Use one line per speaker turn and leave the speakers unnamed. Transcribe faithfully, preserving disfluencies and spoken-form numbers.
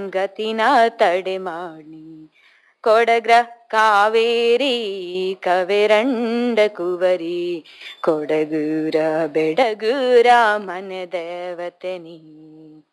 ಗತಿನ ತಡೆ ಮಾಡಿ ಕೊಡಗ್ರ ಕಾವೇರಿ ಕವೆರಂಡ ಕುವರಿ ಕೊಡಗೂರ ಬೆಡಗೂರ ಮನೆ ದೇವತೆ ನೀ